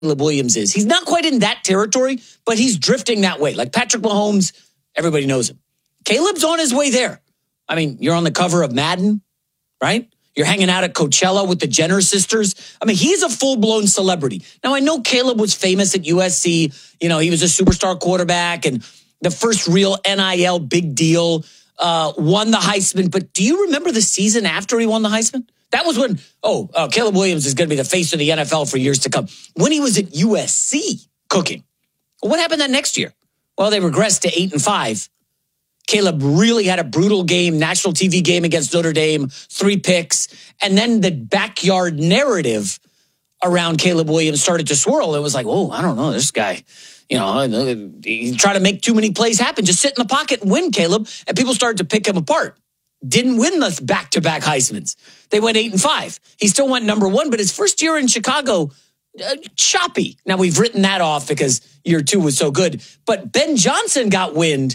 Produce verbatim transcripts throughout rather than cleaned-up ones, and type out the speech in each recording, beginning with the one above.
Caleb Williams is. He's not quite in that territory, but he's drifting that way. Like Patrick Mahomes, everybody knows him. Caleb's on his way there. I mean, you're on the cover of Madden, right? You're hanging out at Coachella with the Jenner sisters. I mean, he's a full-blown celebrity. Now, I know Caleb was famous at U S C. You know, he was a superstar quarterback and the first real N I L big deal, uh, won the Heisman. But do you remember the season after he won the Heisman? That was when, oh, uh, Caleb Williams is going to be the face of the N F L for years to come. When he was at U S C cooking. What happened that next year? Well, they regressed to eight and five. Caleb really had a brutal game, national T V game against Notre Dame, three picks. And then the backyard narrative around Caleb Williams started to swirl. It was like, oh, I don't know, this guy, you know, he tried to make too many plays happen. Just sit in the pocket and win, Caleb. And people started to pick him apart. Didn't win the back-to-back Heismans. They went eight and five. He still went number one, but his first year in Chicago, uh, choppy. Now, we've written that off because year two was so good. But Ben Johnson got wind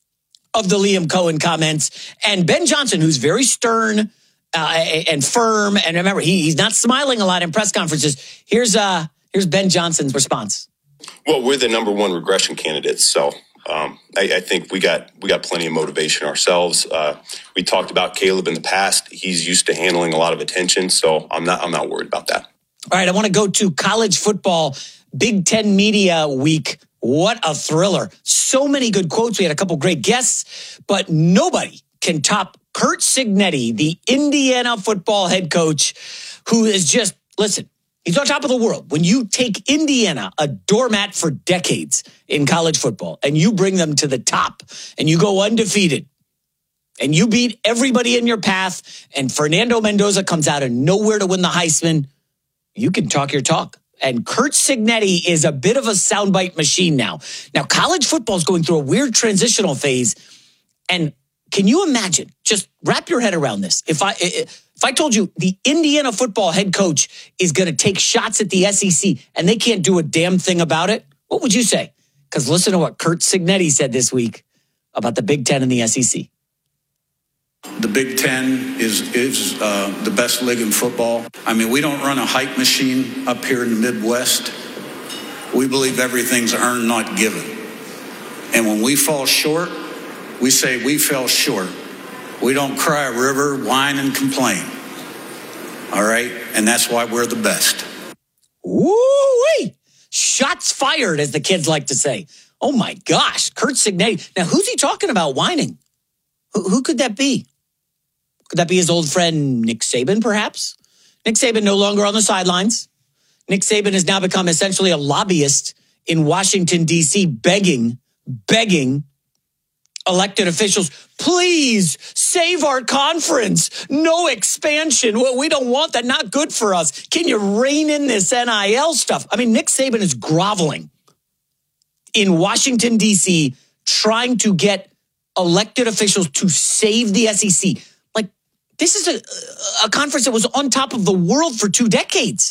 of the Liam Cohen comments. And Ben Johnson, who's very stern uh, and firm, and remember, he, he's not smiling a lot in press conferences. Here's uh, here's Ben Johnson's response. Well, we're the number one regression candidates, so um, I, I think we got we got plenty of motivation ourselves. Uh, we talked about Caleb in the past. He's used to handling a lot of attention, so I'm not I'm not worried about that. All right, I want to go to college football, Big Ten Media Week. What a thriller. So many good quotes. We had a couple great guests, but nobody can top Curt Cignetti, the Indiana football head coach, who is just, listen, he's on top of the world. When you take Indiana, a doormat for decades in college football, and you bring them to the top, and you go undefeated, and you beat everybody in your path, and Fernando Mendoza comes out of nowhere to win the Heisman, you can talk your talk. And Curt Cignetti is a bit of a soundbite machine now. Now, college football is going through a weird transitional phase. And can you imagine, just wrap your head around this. If I if I told you the Indiana football head coach is going to take shots at the S E C and they can't do a damn thing about it, what would you say? Because listen to what Curt Cignetti said this week about the Big Ten and the S E C. The Big Ten is is uh, the best league in football. I mean, we don't run a hype machine up here in the Midwest. We believe everything's earned, not given. And when we fall short, we say we fell short. We don't cry a river, whine, and complain. All right? And that's why we're the best. Woo-wee! Shots fired, as the kids like to say. Oh, my gosh. Curt Cignetti. Now, who's he talking about whining? Who, who could that be? Could that be his old friend Nick Saban, perhaps? Nick Saban no longer on the sidelines. Nick Saban has now become essentially a lobbyist in Washington, D C, begging, begging elected officials, please save our conference. No expansion. Well, we don't want that. Not good for us. Can you rein in this N I L stuff? I mean, Nick Saban is groveling in Washington, D C, trying to get elected officials to save the S E C. Like, this is a, a conference that was on top of the world for two decades.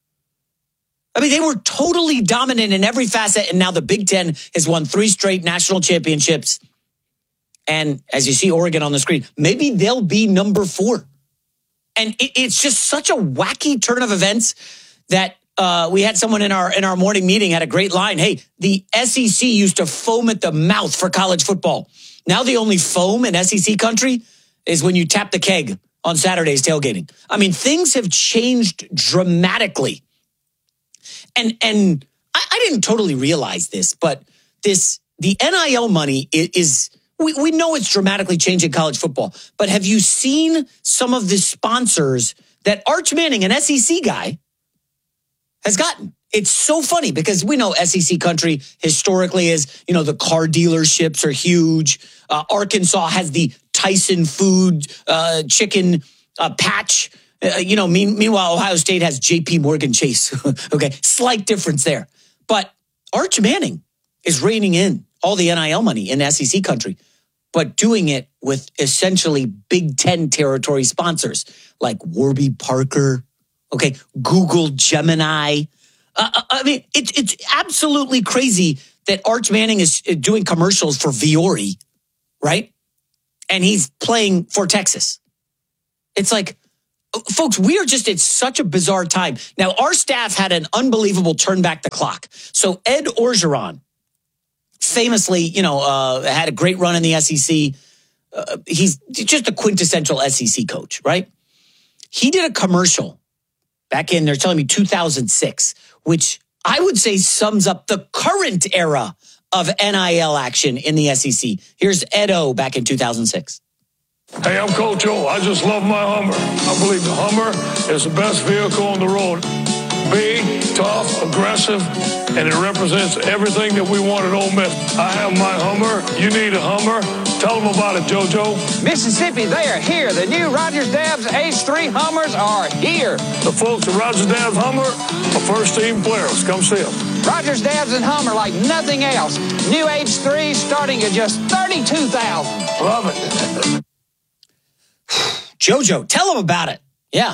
I mean, they were totally dominant in every facet, and now the Big Ten has won three straight national championships. And as you see Oregon on the screen, maybe they'll be number four. And it, it's just such a wacky turn of events that uh, we had someone in our in our morning meeting had a great line. Hey, the S E C used to foam at the mouth for college football. Now the only foam in S E C country is when you tap the keg on Saturday's tailgating. I mean, things have changed dramatically. And and I, I didn't totally realize this, but this the N I L money is, is we, we know it's dramatically changing college football. But have you seen some of the sponsors that Arch Manning, an S E C guy, has gotten? It's so funny because we know S E C country historically is, you know, the car dealerships are huge. Uh, Arkansas has the Tyson food uh, chicken uh, patch. Uh, you know, mean, meanwhile, Ohio State has J P Morgan Chase. Okay, slight difference there. But Arch Manning is reining in all the N I L money in S E C country, but doing it with essentially Big Ten territory sponsors like Warby Parker, okay, Google Gemini. Uh, I mean, it's it's absolutely crazy that Arch Manning is doing commercials for Viore, right? And he's playing for Texas. It's like, Folks, we are just at such a bizarre time. Now, our staff had an unbelievable turn back the clock. So Ed Orgeron, famously, you know, uh, had a great run in the S E C. Uh, he's just a quintessential S E C coach, right? He did a commercial back in, they're telling me two thousand six, which I would say sums up the current era of N I L action in the S E C. Here's Ed O back in two thousand six. Hey, I'm Coach O. I just love my Hummer. I believe the Hummer is the best vehicle on the road. Big, tough, aggressive, and it represents everything that we want at Ole Miss. I have my Hummer. You need a Hummer. Tell them about it, JoJo. Mississippi, they are here. The new Rogers Dabbs H three Hummers are here. The folks at Rogers Dabbs Hummer are first-team players. Come see them. Rogers Dabbs and Hummer like nothing else. New H three starting at just thirty-two thousand dollars. Love it. JoJo, tell them about it. Yeah.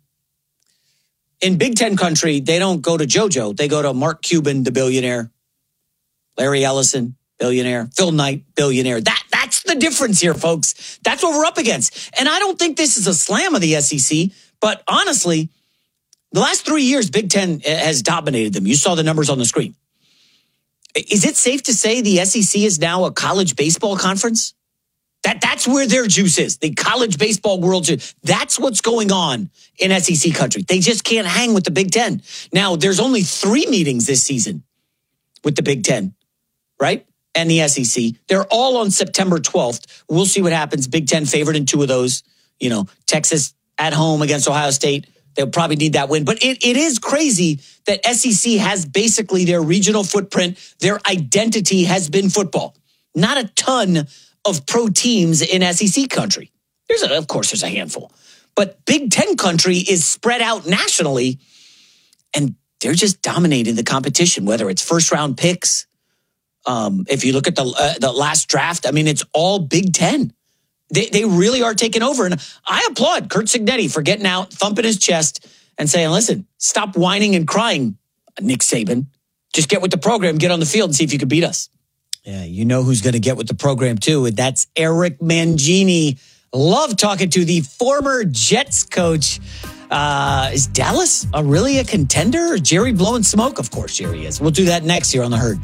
In Big Ten country, they don't go to JoJo. They go to Mark Cuban, the billionaire. Larry Ellison, billionaire. Phil Knight, billionaire. That That's the difference here, folks. That's what we're up against. And I don't think this is a slam of the S E C, but honestly, the last three years, Big Ten has dominated them. You saw the numbers on the screen. Is it safe to say the S E C is now a college baseball conference? That That's where their juice is, the college baseball world juice. That's what's going on in S E C country. They just can't hang with the Big Ten. Now, there's only three meetings this season with the Big Ten, right? And the S E C. They're all on September twelfth. We'll see what happens. Big Ten favored in two of those. You know, Texas at home against Ohio State. They'll probably need that win. But it, it is crazy that S E C has basically their regional footprint. Their identity has been football. Not a ton of pro teams in S E C country. There's a, of course, there's a handful. But Big Ten country is spread out nationally, and they're just dominating the competition, whether it's first-round picks. Um, if you look at the uh, the last draft, I mean, it's all Big Ten. They, they really are taking over. And I applaud Curt Cignetti for getting out, thumping his chest, and saying, listen, stop whining and crying, Nick Saban. Just get with the program, get on the field, and see if you can beat us. Yeah, you know who's going to get with the program, too, and that's Eric Mangini. Love talking to the former Jets coach. Uh, is Dallas a, really a contender? Or Jerry blowing smoke? Of course, Jerry is. We'll do that next here on The Herd.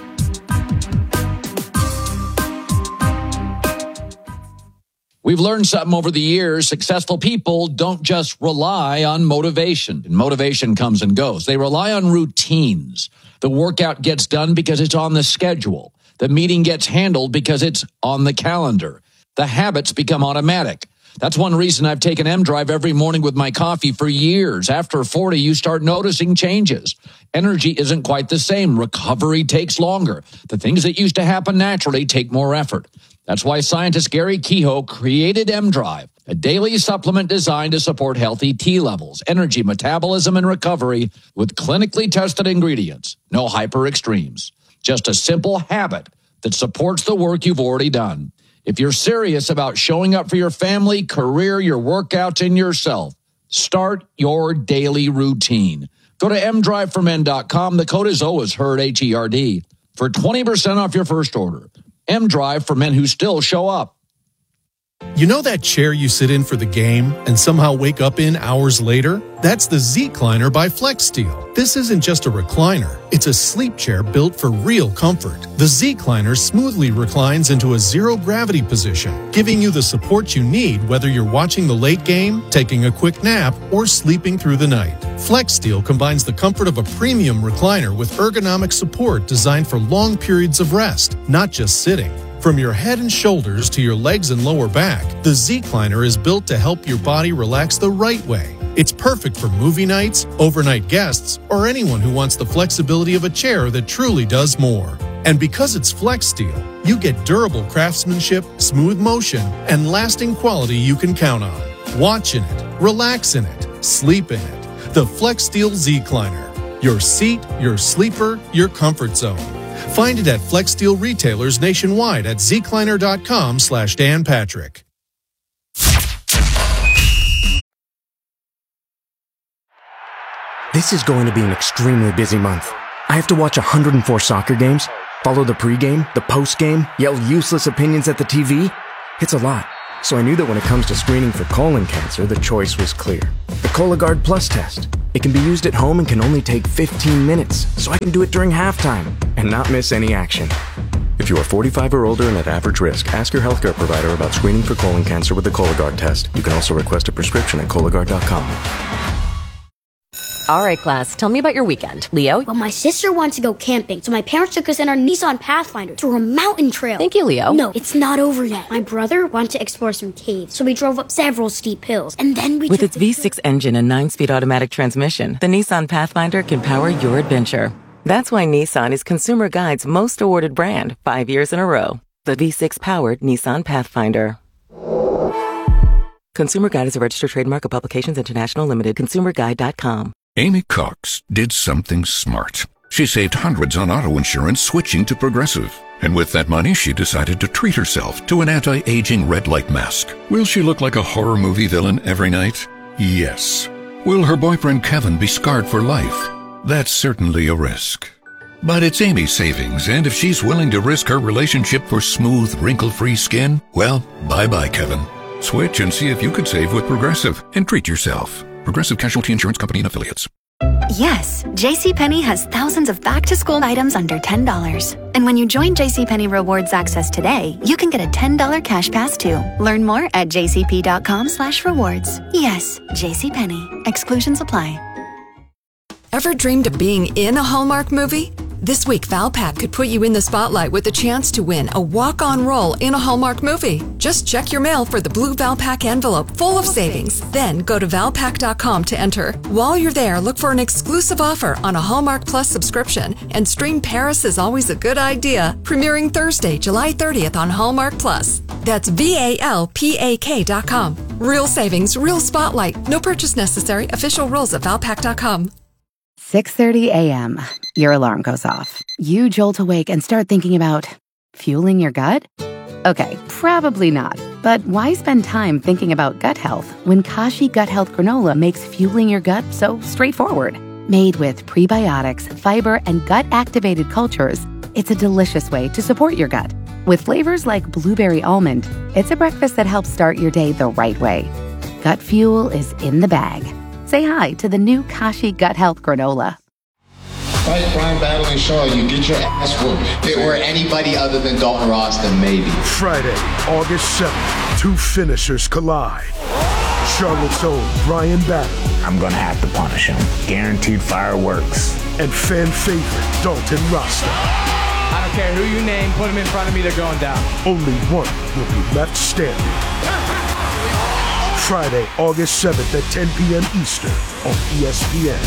We've learned something over the years. Successful people don't just rely on motivation. Motivation comes and goes. They rely on routines. The workout gets done because it's on the schedule. The meeting gets handled because it's on the calendar. The habits become automatic. That's one reason I've taken M-Drive every morning with my coffee for years. After forty, you start noticing changes. Energy isn't quite the same. Recovery takes longer. The things that used to happen naturally take more effort. That's why scientist Gary Kehoe created M-Drive, a daily supplement designed to support healthy T levels, energy, metabolism, and recovery with clinically tested ingredients. No hyper extremes. Just a simple habit that supports the work you've already done. If you're serious about showing up for your family, career, your workouts, and yourself, start your daily routine. Go to m drive for men dot com. The code is always HERD, H E R D, for twenty percent off your first order. M-Drive for men who still show up. You know that chair you sit in for the game and somehow wake up in hours later? That's the Z-Cliner by FlexSteel. This isn't just a recliner. It's a sleep chair built for real comfort. The Z-Cliner smoothly reclines into a zero-gravity position, giving you the support you need whether you're watching the late game, taking a quick nap, or sleeping through the night. FlexSteel combines the comfort of a premium recliner with ergonomic support designed for long periods of rest, not just sitting. From your head and shoulders to your legs and lower back, the Z-Cliner is built to help your body relax the right way. It's perfect for movie nights, overnight guests, or anyone who wants the flexibility of a chair that truly does more. And because it's FlexSteel, you get durable craftsmanship, smooth motion, and lasting quality you can count on. Watch in it, relax in it, sleep in it. The FlexSteel Z-Cliner. Your seat, your sleeper, your comfort zone. Find it at FlexSteel retailers nationwide at zcliner.com slash Dan Patrick. This is going to be an extremely busy month. I have to watch one hundred four soccer games, follow the pregame, the postgame, yell useless opinions at the T V. It's a lot. So I knew that when it comes to screening for colon cancer, the choice was clear. The Cologuard Plus test. It can be used at home and can only take fifteen minutes, so I can do it during halftime and not miss any action. If you are forty-five or older and at average risk, ask your healthcare provider about screening for colon cancer with the Cologuard test. You can also request a prescription at Cologuard dot com. All right, class, tell me about your weekend. Leo? Well, my sister wants to go camping, so my parents took us in our Nissan Pathfinder to a mountain trail. Thank you, Leo. No, it's not over yet. My brother wanted to explore some caves, so we drove up several steep hills, and then we With took its V six engine and nine-speed automatic transmission, the Nissan Pathfinder can power your adventure. That's why Nissan is Consumer Guide's most awarded brand, five years in a row. The V six-powered Nissan Pathfinder. Consumer Guide is a registered trademark of Publications International Limited. Consumer Guide dot com. Amy Cox did something smart. She saved hundreds on auto insurance switching to Progressive. And with that money, she decided to treat herself to an anti-aging red light mask. Will she look like a horror movie villain every night? Yes. Will her boyfriend Kevin be scarred for life? That's certainly a risk. But it's Amy's savings, and if she's willing to risk her relationship for smooth, wrinkle-free skin, well, bye-bye, Kevin. Switch and see if you could save with Progressive and treat yourself. Progressive Casualty Insurance Company and Affiliates. Yes, JCPenney has thousands of back-to-school items under ten dollars. And when you join JCPenney Rewards Access today, you can get a ten dollars cash pass too. Learn more at jcp.com slash rewards. Yes, JCPenney. Exclusions apply. Ever dreamed of being in a Hallmark movie? This week, Valpak could put you in the spotlight with the chance to win a walk-on role in a Hallmark movie. Just check your mail for the blue Valpak envelope full of savings. Then go to valpak dot com to enter. While you're there, look for an exclusive offer on a Hallmark Plus subscription and stream Paris is Always a Good Idea, premiering Thursday, July thirtieth on Hallmark Plus. That's V A L P A K dot com. Real savings, real spotlight. No purchase necessary. Official rules at valpak dot com. six thirty a.m. Your alarm goes off. You jolt awake and start thinking about fueling your gut? Okay, probably not. But why spend time thinking about gut health when Kashi Gut Health Granola makes fueling your gut so straightforward? Made with prebiotics, fiber, and gut-activated cultures, it's a delicious way to support your gut. With flavors like blueberry almond, it's a breakfast that helps start your day the right way. Gut fuel is in the bag. Say hi to the new Kashi Gut Health Granola. Fight Brian Battling Shaw, you get your ass whooped. If it were anybody other than Dalton Ross, then maybe. Friday, August seventh, two finishers collide. Charlotte's own Brian Battling. I'm gonna have to punish him. Guaranteed fireworks. And fan favorite Dalton Rasta. I don't care who you name, put him in front of me, they're going down. Only one will be left standing. Friday, August seventh at ten p.m. Eastern on E S P N.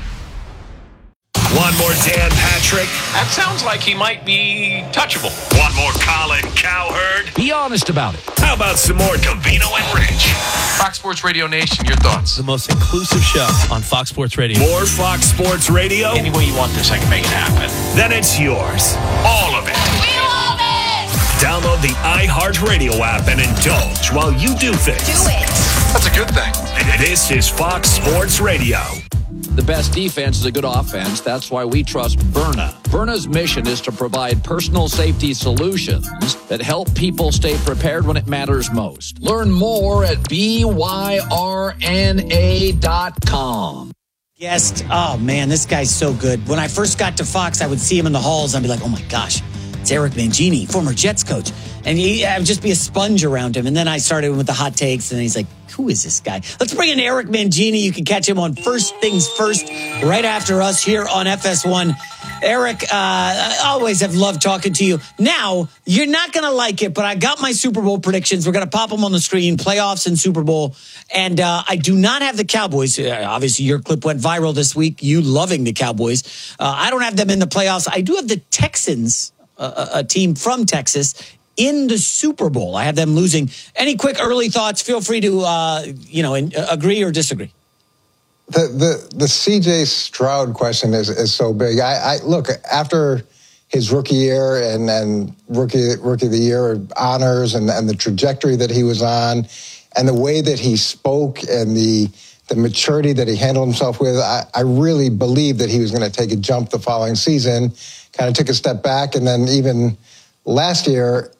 One more Dan Patrick. That sounds like he might be touchable. One more Colin Cowherd. Be honest about it. How about some more Covino and Rich? Fox Sports Radio Nation, your thoughts? The most inclusive show on Fox Sports Radio. More Fox Sports Radio? Any way you want this, I can make it happen. Then it's yours. All of it. We love it! Download the iHeartRadio app and indulge while you do things. Do it. That's a good thing. This is Fox Sports Radio. The best defense is a good offense. That's why we trust Byrna. Byrna's mission is to provide personal safety solutions that help people stay prepared when it matters most. Learn more at B Y R N A dot com. Guest, oh man, this guy's so good. When I first got to Fox, I would see him in the halls. I'd be like, oh my gosh, it's Eric Mangini, former Jets coach. And he, I would just be a sponge around him. And then I started with the hot takes, and he's like, who is this guy? Let's bring in Eric Mangini. You can catch him on First Things First right after us here on F S one. Eric, uh, I always have loved talking to you. Now, you're not going to like it, but I got my Super Bowl predictions. We're going to pop them on the screen, playoffs and Super Bowl. And uh, I do not have the Cowboys. Uh, obviously, your clip went viral this week, you loving the Cowboys. Uh, I don't have them in the playoffs. I do have the Texans, uh, a team from Texas, in the Super Bowl. I have them losing. Any quick early thoughts? Feel free to, uh, you know, in, uh, agree or disagree. The the the C J Stroud question is is so big. I, I look after his rookie year and and rookie rookie of the year honors and and the trajectory that he was on, and the way that he spoke and the the maturity that he handled himself with. I, I really believed that he was going to take a jump the following season. Kind of took a step back, and then even last year,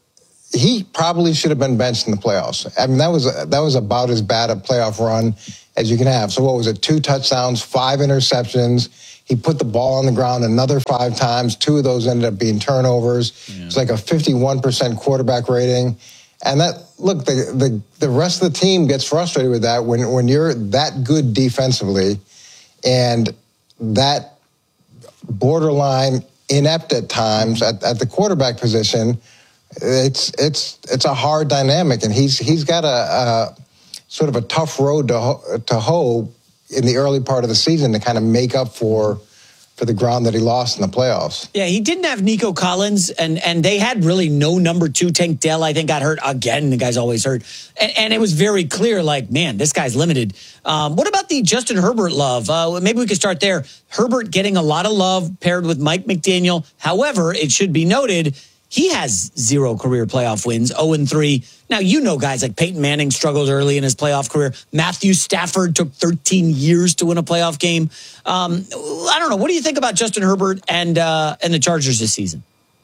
he probably should have been benched in the playoffs. I mean, that was that was about as bad a playoff run as you can have. So what was it? Two touchdowns, five interceptions. He put the ball on the ground another five times. Two of those ended up being turnovers. Yeah. It's like a fifty-one percent quarterback rating. And that, look, the, the the rest of the team gets frustrated with that when, when you're that good defensively and that borderline inept at times at, at the quarterback position. It's it's it's a hard dynamic, and he's he's got a, a sort of a tough road to ho- to hoe in the early part of the season to kind of make up for for the ground that he lost in the playoffs. Yeah, he didn't have Nico Collins, and and they had really no number two. Tank Dell, I think, got hurt again. The guy's always hurt, and, and it was very clear, like, man, this guy's limited. Um, what about the Justin Herbert love? Uh, maybe we could start there. Herbert getting a lot of love paired with Mike McDaniel. However, it should be noted, he has zero career playoff wins, oh and three. Now, you know guys like Peyton Manning struggled early in his playoff career. Matthew Stafford took thirteen years to win a playoff game. Um, I don't know. What do you think about Justin Herbert and uh, and the Chargers this season?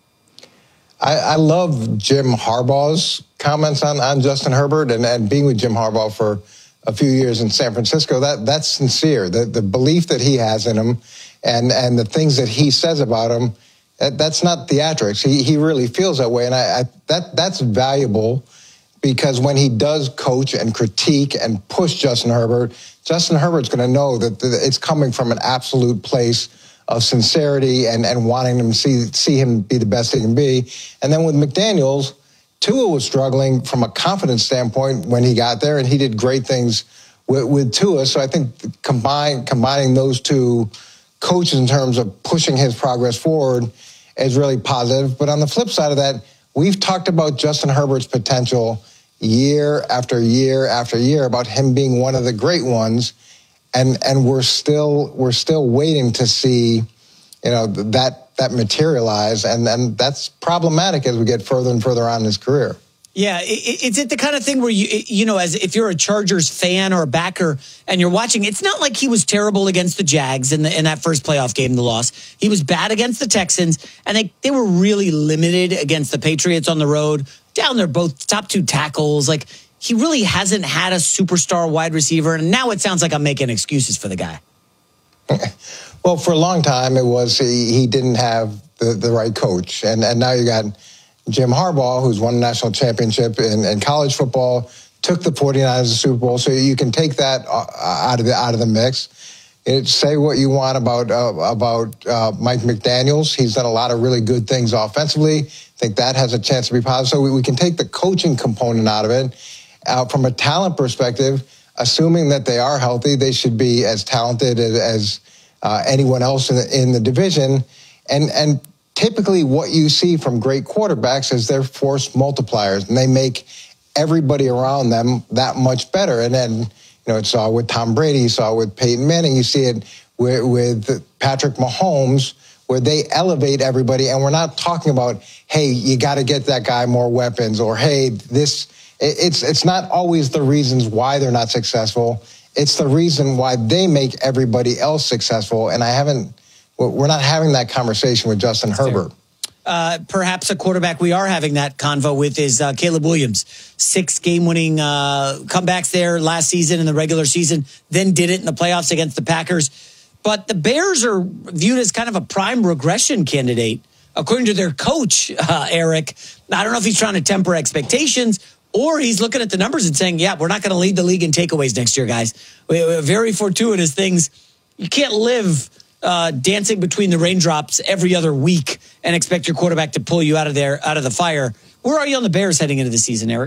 I, I love Jim Harbaugh's comments on, on Justin Herbert and, and being with Jim Harbaugh for a few years in San Francisco. That that's sincere. The, the belief that he has in him and, and the things that he says about him, that, that's not theatrics. He he really feels that way, and I, I that that's valuable because when he does coach and critique and push Justin Herbert, Justin Herbert's going to know that it's coming from an absolute place of sincerity and, and wanting him to see see him be the best he can be. And then with McDaniels, Tua was struggling from a confidence standpoint when he got there, and he did great things with, with Tua. So I think combine, combining those two coaches in terms of pushing his progress forward is really positive. But on the flip side of that, we've talked about Justin Herbert's potential year after year after year about him being one of the great ones, and and we're still we're still waiting to see, you know, that that materialize, and and that's problematic as we get further and further on in his career. Yeah, is it the kind of thing where you you know, as if you're a Chargers fan or a backer and you're watching, it's not like he was terrible against the Jags in the in that first playoff game, the loss. He was bad against the Texans, and they they were really limited against the Patriots on the road. Down there, both top two tackles. Like, he really hasn't had a superstar wide receiver, and now it sounds like I'm making excuses for the guy. Well, for a long time, it was he, he didn't have the, the right coach, and and now you got Jim Harbaugh, who's won a national championship in, in college football, took the 49ers to the Super Bowl, so you can take that out of the out of the mix. It, say what you want about uh, about uh, Mike McDaniels. He's done a lot of really good things offensively. I think that has a chance to be positive. So we, we can take the coaching component out of it. Uh, from a talent perspective, assuming that they are healthy, they should be as talented as, as uh, anyone else in the, in the division. And and typically what you see from great quarterbacks is they're force multipliers, and they make everybody around them that much better. And then, you know, it saw with Tom Brady, you saw with Peyton Manning, you see it with, with Patrick Mahomes, where they elevate everybody. And we're not talking about, hey, you got to get that guy more weapons, or, hey, this, it's, it's not always the reasons why they're not successful. It's the reason why they make everybody else successful. And I haven't, we're not having that conversation with Justin Herbert. Uh, perhaps a quarterback we are having that convo with is uh, Caleb Williams. Six game-winning uh, comebacks there last season in the regular season, then did it in the playoffs against the Packers. But the Bears are viewed as kind of a prime regression candidate, according to their coach, uh, Eric. I don't know if he's trying to temper expectations, or he's looking at the numbers and saying, yeah, we're not going to lead the league in takeaways next year, guys. We, we very fortuitous things. You can't live uh, dancing between the raindrops every other week and expect your quarterback to pull you out of there, out of the fire. Where are you on the Bears heading into the season, Eric?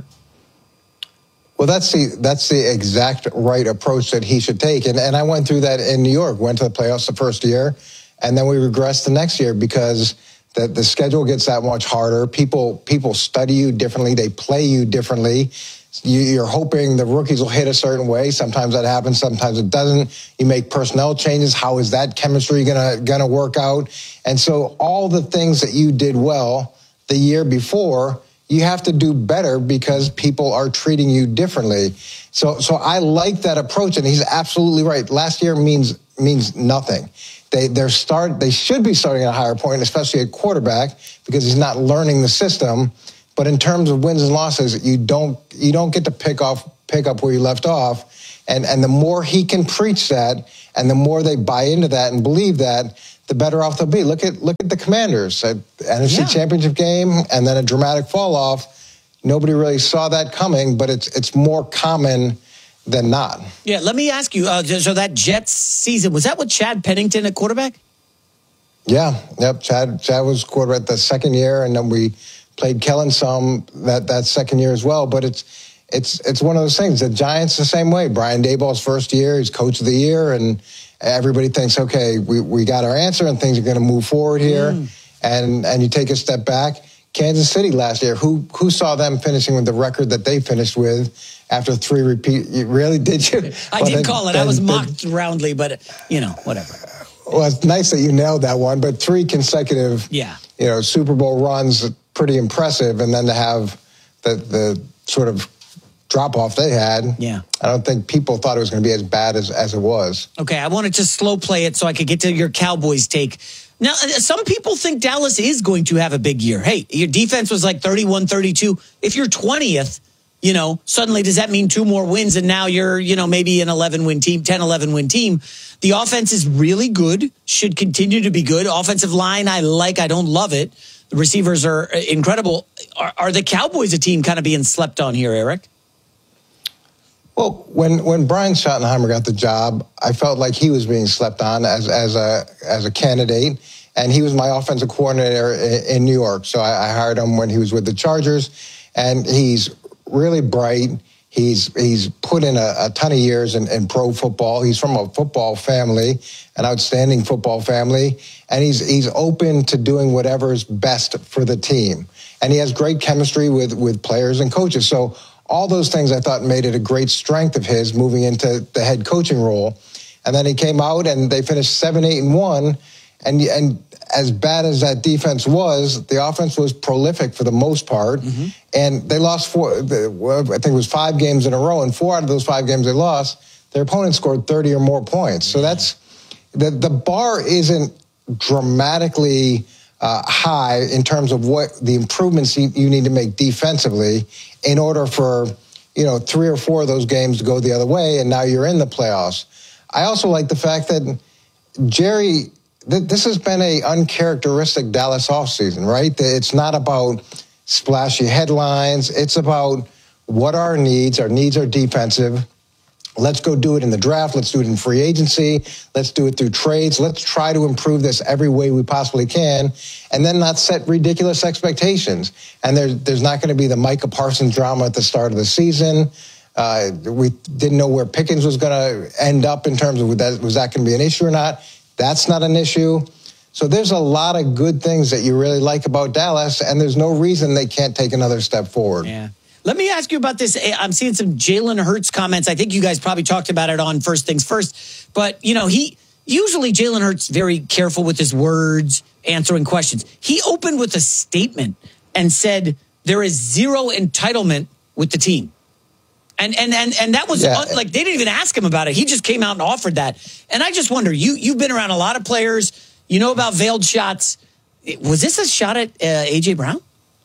Well, that's the that's the exact right approach that he should take. And and I went through that in New York, went to the playoffs the first year, and then we regressed the next year because the, the schedule gets that much harder. People people study you differently. They play you differently. You, you're hoping the rookies will hit a certain way. Sometimes that happens. Sometimes it doesn't. You make personnel changes. How is that chemistry gonna gonna work out? And so all the things that you did well the year before, you have to do better because people are treating you differently. So so I like that approach, and he's absolutely right. Last year means means nothing. They they're start they should be starting at a higher point, especially at quarterback, because he's not learning the system. But in terms of wins and losses, you don't you don't get to pick off pick up where you left off. And and the more he can preach that, and the more they buy into that and believe that, the better off they'll be. Look at look at the Commanders, N F C yeah. Championship game, and then a dramatic fall off. Nobody really saw that coming, but it's it's more common than not. Yeah, let me ask you. Uh, so that Jets season, was that with Chad Pennington at quarterback? Yeah, yep. Chad Chad was quarterback the second year, and then we played Kellen some that, that second year as well. But it's it's it's one of those things. The Giants the same way. Brian Daboll's first year, he's coach of the year, and everybody thinks, okay, we, we got our answer, and things are going to move forward here. Mm. And and you take a step back. Kansas City last year, who who saw them finishing with the record that they finished with after three repeat? You really did you? I well, did then, call it. Then, I was mocked then, roundly, but you know, whatever. Well, it's nice that you nailed that one, but three consecutive, yeah. you know, Super Bowl runs, pretty impressive, and then to have the the sort of drop off they had, yeah, I don't think people thought it was going to be as bad as as it was. Okay, I wanted to slow play it so I could get to your Cowboys take. Now, some people think Dallas is going to have a big year. Hey, your defense was like thirty-one thirty-two. If you're twentieth, you know, suddenly does that mean two more wins and now you're, you know, maybe an eleven-win team, ten eleven-win team? The offense is really good, should continue to be good. Offensive line, I like, I don't love it. The receivers are incredible. Are, are the Cowboys a team kind of being slept on here, Eric? Well, when, when Brian Schottenheimer got the job, I felt like he was being slept on as as a as a candidate, and he was my offensive coordinator in, in New York. So I, I hired him when he was with the Chargers, and he's really bright. He's he's put in a, a ton of years in, in pro football. He's from a football family, an outstanding football family, and he's he's open to doing whatever is best for the team. And he has great chemistry with with players and coaches. So all those things I thought made it a great strength of his moving into the head coaching role. And then he came out and they finished seven, eight, and one. And and as bad as that defense was, the offense was prolific for the most part. Mm-hmm. And they lost four, I think it was five games in a row. And four out of those five games they lost, their opponent scored thirty or more points. So that's, the, the bar isn't dramatically uh, high in terms of what the improvements you, you need to make defensively in order for, you know, three or four of those games to go the other way, and now you're in the playoffs. I also like the fact that Jerry, th- this has been a uncharacteristic Dallas offseason, right? It's not about splashy headlines. It's about what are our needs. Our needs are defensive. Let's go do it in the draft. Let's do it in free agency. Let's do it through trades. Let's try to improve this every way we possibly can, and then not set ridiculous expectations. And there's, there's not going to be the Micah Parsons drama at the start of the season. Uh, we didn't know where Pickens was going to end up in terms of was that, was that going to be an issue or not. That's not an issue. So there's a lot of good things that you really like about Dallas, and there's no reason they can't take another step forward. Yeah. Let me ask you about this. I'm seeing some Jalen Hurts comments. I think you guys probably talked about it on First Things First. But, you know, he usually Jalen Hurts very careful with his words, answering questions. He opened with a statement and said there is zero entitlement with the team. And and and and that was yeah. un, like they didn't even ask him about it. He just came out and offered that. And I just wonder, you you've been around a lot of players. You know about veiled shots. Was this a shot at uh, A J Brown?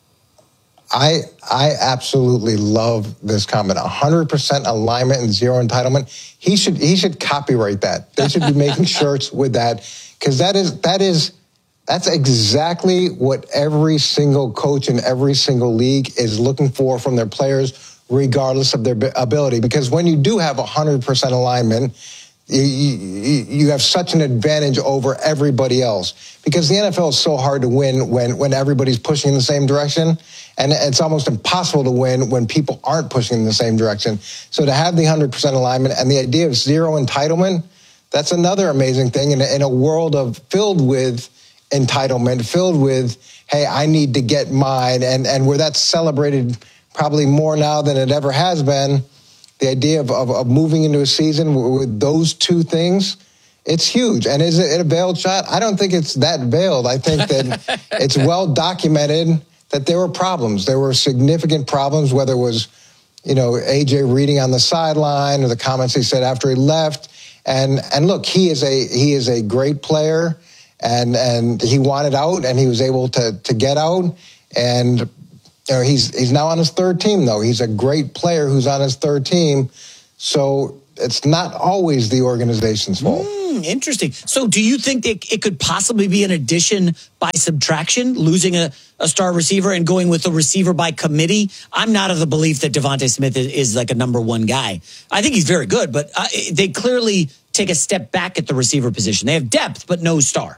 I I absolutely love this comment. one hundred percent alignment and zero entitlement. He should he should copyright that. They should be making shirts with that, because that is that is that's exactly what every single coach in every single league is looking for from their players, regardless of their ability. Because when you do have one hundred percent alignment, You, you, you have such an advantage over everybody else, because the N F L is so hard to win when, when everybody's pushing in the same direction. And it's almost impossible to win when people aren't pushing in the same direction. So to have the one hundred percent alignment and the idea of zero entitlement, that's another amazing thing in a, in a world of filled with entitlement, filled with, hey, I need to get mine. And, and where that's celebrated probably more now than it ever has been. The idea of, of, of moving into a season with those two things, it's huge. And is it a veiled shot? I don't think it's that veiled. I think that it's well documented that there were problems. There were significant problems, whether it was, you know, A J reading on the sideline or the comments he said after he left. And and look, he is a he is a great player, and and he wanted out, and he was able to to get out. And you know, he's he's now on his third team, though. He's a great player who's on his third team. So it's not always the organization's fault. Mm, interesting. So do you think that it could possibly be an addition by subtraction, losing a, a star receiver and going with a receiver by committee? I'm not of the belief that Devontae Smith is, is like a number one guy. I think he's very good, but uh, they clearly take a step back at the receiver position. They have depth, but no star.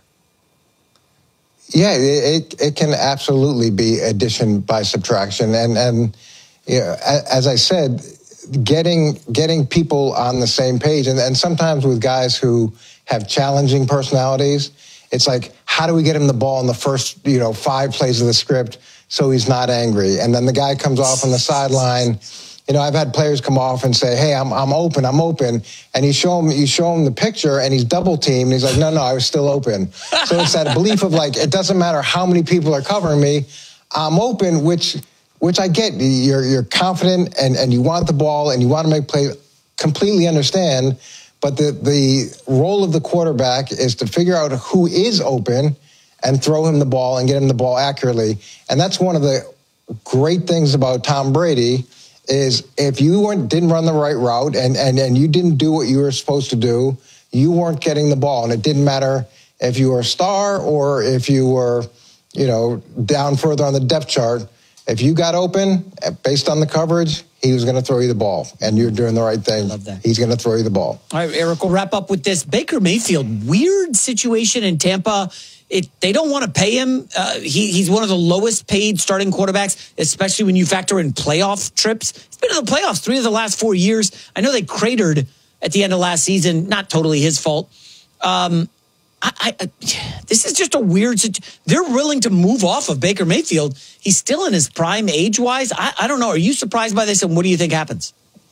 Yeah, it it can absolutely be addition by subtraction. And, and you know, as I said, getting getting people on the same page, and, and sometimes with guys who have challenging personalities, it's like, how do we get him the ball in the first, you know, five plays of the script so he's not angry? And then the guy comes off on the sideline. You know, I've had players come off and say, hey, I'm I'm open, I'm open. And you show him you show him the picture and he's double teamed. And he's like, no, no, I was still open. So it's that belief of like, it doesn't matter how many people are covering me, I'm open, which which I get. You're you're confident and, and you want the ball and you want to make play, completely understand. But the, the role of the quarterback is to figure out who is open and throw him the ball and get him the ball accurately. And that's one of the great things about Tom Brady is if you weren't, didn't run the right route and, and, and you didn't do what you were supposed to do, you weren't getting the ball. And it didn't matter if you were a star or if you were, you know, down further on the depth chart. If you got open, based on the coverage, he was going to throw you the ball. And you're doing the right thing. Love that. He's going to throw you the ball. All right, Eric, we'll wrap up with this. Baker Mayfield, weird situation in Tampa. It, they don't want to pay him. Uh, he, he's one of the lowest paid starting quarterbacks, especially when you factor in playoff trips. He's been in the playoffs three of the last four years. I know they cratered at the end of last season. Not totally his fault. Um, I, I, this is just a weird situation. They're willing to move off of Baker Mayfield. He's still in his prime age-wise. I, I don't know. Are you surprised by this, and what do you think happens?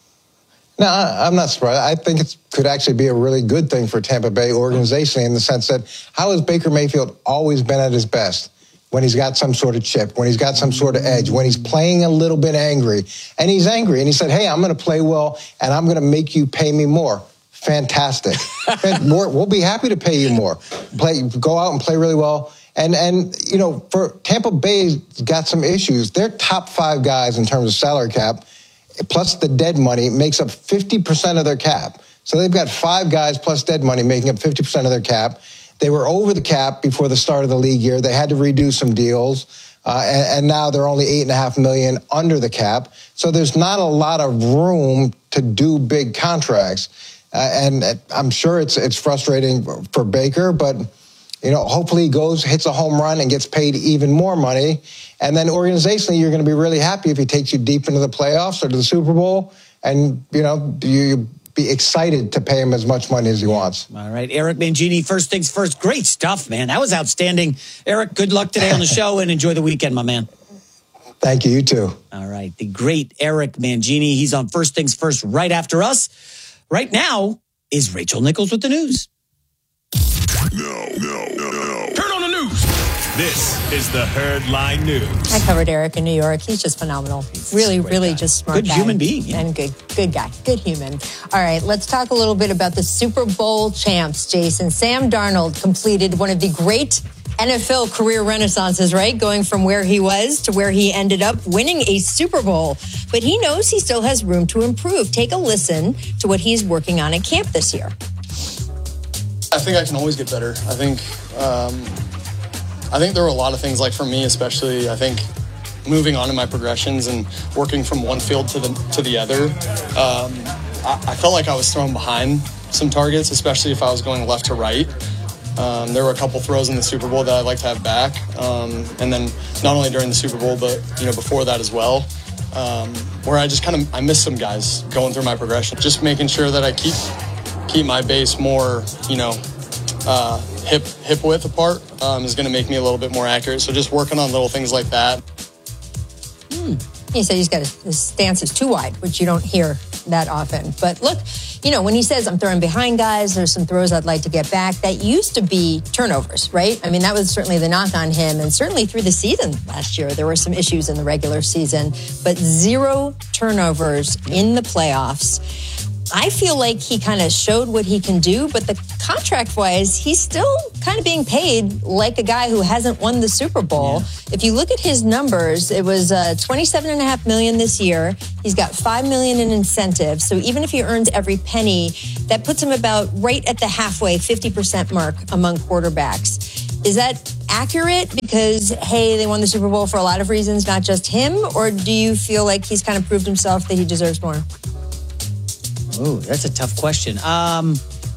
No, I'm not surprised. I think it could actually be a really good thing for Tampa Bay organizationally in the sense that how has Baker Mayfield always been at his best? When he's got some sort of chip, when he's got some sort of edge, when he's playing a little bit angry. And he's angry, and he said, hey, I'm going to play well, and I'm going to make you pay me more. Fantastic. more, we'll be happy to pay you more. Play, go out and play really well. And, and you know, for Tampa Bay's got some issues. Their top five guys in terms of salary cap, plus the dead money, makes up fifty percent of their cap. So they've got five guys plus dead money making up fifty percent of their cap. They were over the cap before the start of the league year. They had to redo some deals. Uh, and, and now they're only eight and a half million under the cap. So there's not a lot of room to do big contracts. Uh, and I'm sure it's it's frustrating for Baker, but you know, hopefully he goes, hits a home run and gets paid even more money. And then organizationally, you're going to be really happy if he takes you deep into the playoffs or to the Super Bowl. And, you know, you be excited to pay him as much money as he wants. All right. Eric Mangini, first things first. Great stuff, man. That was outstanding. Eric, good luck today on the show and enjoy the weekend, my man. Thank you. You too. All right. The great Eric Mangini. He's on First Things First right after us. Right now is Rachel Nichols with the news. No, no, no, no. Turn on the news. This is the Herd Line News. I covered Eric in New York. He's just phenomenal. He's really, really guy. just smart Good guy. human being. Yeah. And good, good guy. Good human. All right, let's talk a little bit about the Super Bowl champs, Jason. Sam Darnold completed one of the great N F L career renaissances, right? Going from where he was to where he ended up winning a Super Bowl. But he knows he still has room to improve. Take a listen to what he's working on at camp this year. I think I can always get better. I think um, I think there were a lot of things, like for me especially, I think moving on in my progressions and working from one field to the to the other, um, I, I felt like I was thrown behind some targets, especially if I was going left to right. Um, there were a couple throws in the Super Bowl that I'd like to have back. Um, and then not only during the Super Bowl, but you know before that as well, um, where I just kind of I missed some guys going through my progression. Just making sure that I keep keep my base more, you know, uh, hip hip width apart um, is going to make me a little bit more accurate. So just working on little things like that. Hmm. He said he's got his, his stance is too wide, which you don't hear that often. But look, you know, when he says I'm throwing behind guys, there's some throws I'd like to get back. That used to be turnovers, right? I mean, that was certainly the knock on him. And certainly through the season last year, there were some issues in the regular season, but zero turnovers in the playoffs. I feel like he kind of showed what he can do, but the contract-wise, he's still kind of being paid like a guy who hasn't won the Super Bowl. Yeah. If you look at his numbers, it was uh, twenty-seven and a half million this year. He's got five million in incentives. So even if he earns every penny, that puts him about right at the halfway, fifty percent mark among quarterbacks. Is that accurate? Because, hey, they won the Super Bowl for a lot of reasons, not just him? Or do you feel like he's kind of proved himself that he deserves more? Oh, that's a tough question. Um,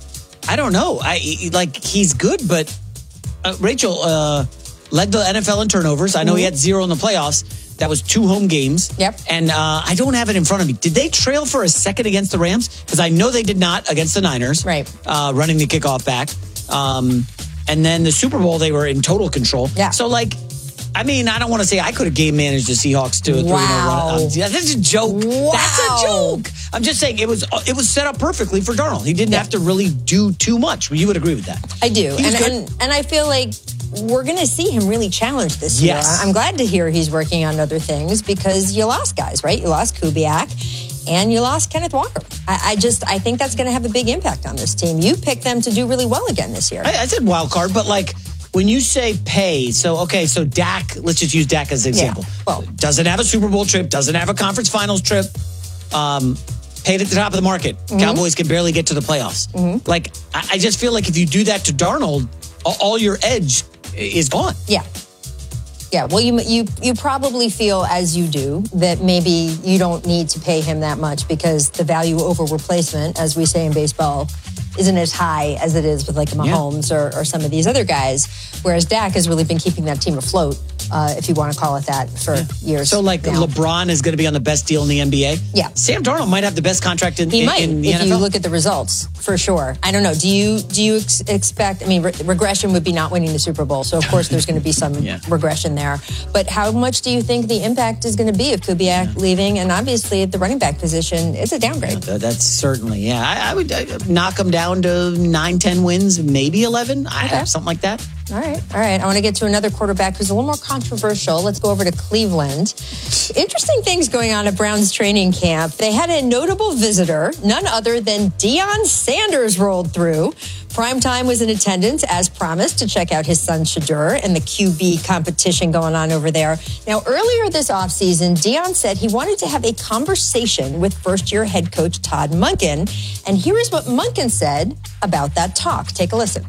I don't know. I like he's good, but uh, Rachel uh, led the N F L in turnovers. I know mm-hmm. he had zero in the playoffs. That was two home games. Yep. And uh, I don't have it in front of me. Did they trail for a second against the Rams? Because I know they did not against the Niners. Right. Uh, running the kickoff back. Um, and then the Super Bowl, they were in total control. Yeah. So, like, I mean, I don't want to say I could have game managed the Seahawks to a three wow. run. Um, that's a joke. Wow. That's a joke. I'm just saying it was it was set up perfectly for Darnold. He didn't yeah. have to really do too much. You would agree with that? I do. And, and and I feel like we're going to see him really challenge this yes. year. I'm glad to hear he's working on other things because you lost guys, right? You lost Kubiak and you lost Kenneth Walker. I, I just, I think that's going to have a big impact on this team. You picked them to do really well again this year. I, I said wild card, but like, when you say pay, so, okay, so Dak, let's just use Dak as an example. Yeah, well, doesn't have a Super Bowl trip, doesn't have a conference finals trip, um, paid at the top of the market. Mm-hmm. Cowboys can barely get to the playoffs. Mm-hmm. Like, I, I just feel like if you do that to Darnold, all, all your edge is gone. Yeah. Yeah, well, you, you, you probably feel, as you do, that maybe you don't need to pay him that much because the value over replacement, as we say in baseball, isn't as high as it is with like Mahomes yeah. or, or some of these other guys. Whereas Dak has really been keeping that team afloat, uh, if you want to call it that, for yeah. years. So like now. LeBron is going to be on the best deal in the N B A? Yeah. Sam Darnold might have the best contract in, he in, might, in the if N F L. If you look at the results, for sure. I don't know. Do you do you ex- expect, I mean, re- regression would be not winning the Super Bowl. So, of course, there's going to be some yeah. regression there. But how much do you think the impact is going to be of Kubiak yeah. leaving? And obviously, at the running back position, it's a downgrade. Yeah, that's certainly, yeah. I, I would I'd knock them down to nine, ten wins, maybe eleven. I okay. have something like that. All right. All right. I want to get to another quarterback who's a little more controversial. Let's go over to Cleveland. Interesting things going on at Browns training camp. They had a notable visitor, none other than Deion Sanders rolled through. Primetime was in attendance, as promised, to check out his son Shedeur and the Q B competition going on over there. Now, earlier this offseason, Deion said he wanted to have a conversation with first-year head coach Todd Monken. And here is what Monken said about that talk. Take a listen.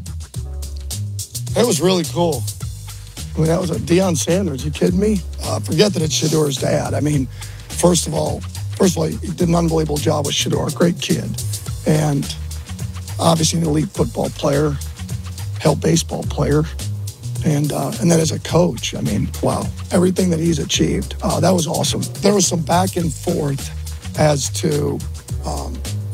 It was really cool. I mean, that was a Deion Sanders. You kidding me? Uh, forget that it's Shedeur's dad. I mean, first of all, first of all, he did an unbelievable job with Shedeur. Great kid, and obviously an elite football player, hell baseball player, and uh, and then as a coach, I mean, wow, everything that he's achieved. Uh, that was awesome. There was some back and forth as to um,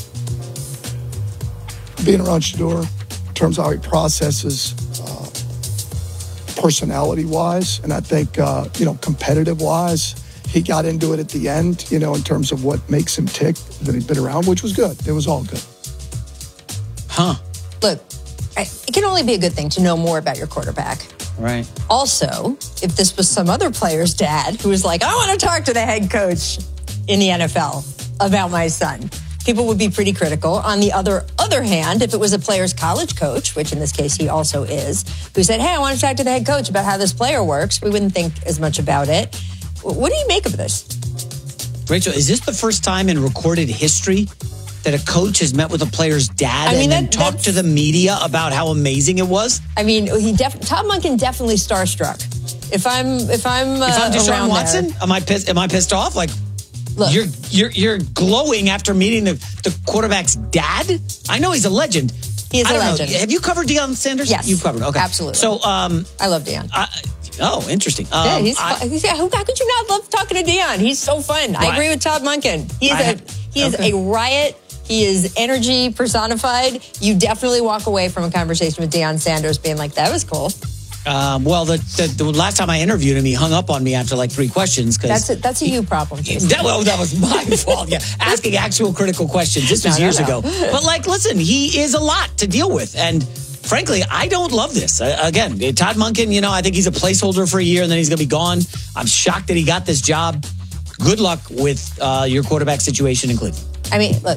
being around Shedeur in terms of how he processes. Uh, personality-wise, and I think, uh, you know, competitive-wise, he got into it at the end, you know, in terms of what makes him tick, that he'd been around, which was good. It was all good. Huh. Look, I, it can only be a good thing to know more about your quarterback. Right. Also, if this was some other player's dad who was like, I want to talk to the head coach in the N F L about my son, people would be pretty critical. On the other other hand, if it was a player's college coach, which in this case he also is, who said, hey, I want to talk to the head coach about how this player works, we wouldn't think as much about it. What do you make of this? Rachel, is this the first time in recorded history that a coach has met with a player's dad I mean, and that, then talked to the media about how amazing it was? I mean, he def- Todd Monken definitely starstruck. If I'm if I'm uh, if I'm Deshaun Watson, there, am I pissed? Am I pissed off? Like, Look, you're you're you're glowing after meeting the, the quarterback's dad. I know he's a legend. He is I a don't legend. Know. Have you covered Deion Sanders? Yes, you've covered. Okay, absolutely. So, um, I love Deion. Uh, oh, interesting. Um, yeah, he's. I, yeah, how could you not love talking to Deion? He's so fun. Right. I agree with Todd Monken. He is I, a he is okay. a riot. He is energy personified. You definitely walk away from a conversation with Deion Sanders being like, "That was cool." Um, well, the, the the last time I interviewed him, he hung up on me after like three questions. Cause that's a, that's a you problem, Jason. That, well, that was my fault. Yeah, asking actual critical questions. This was no, years no, no. ago. But like, listen, he is a lot to deal with, and frankly, I don't love this. Uh, again, Todd Monken, you know, I think he's a placeholder for a year, and then he's going to be gone. I'm shocked that he got this job. Good luck with uh, your quarterback situation in Cleveland. I mean, look,